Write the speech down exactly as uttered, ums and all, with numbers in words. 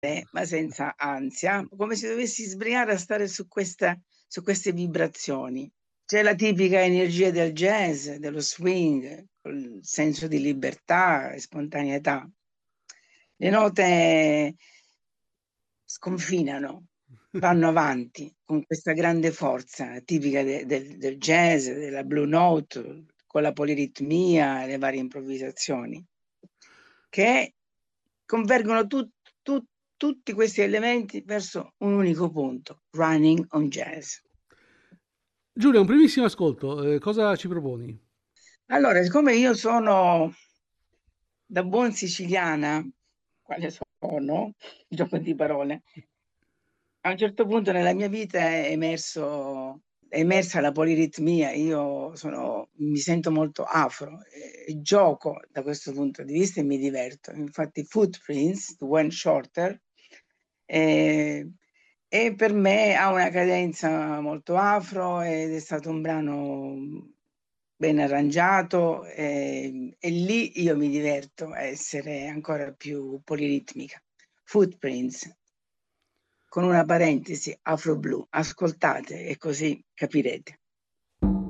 ma senza ansia, come se dovessi sbrigare a stare su questa su queste vibrazioni. C'è la tipica energia del jazz, dello swing, col senso di libertà e spontaneità. Le note sconfinano, vanno avanti con questa grande forza tipica de del del jazz, della blue note, con la poliritmia e le varie improvvisazioni, che convergono tut tut tutti questi elementi verso un unico punto: running on jazz. Giulia, un primissimo ascolto, eh, cosa ci proponi? Allora, siccome io sono da buon siciliana, quale sono, gioco di parole, a un certo punto nella mia vita è emerso è emersa la poliritmia. Io sono mi sento molto afro e gioco da questo punto di vista e mi diverto. Infatti Footprints di Wayne Shorter, ehm, e per me ha una cadenza molto afro ed è stato un brano, mhmm, ben arrangiato, ehm, e lì io mi diverto a essere ancora più poliritmica. Footprints, con una parentesi afro blu. Ascoltate e così capirete.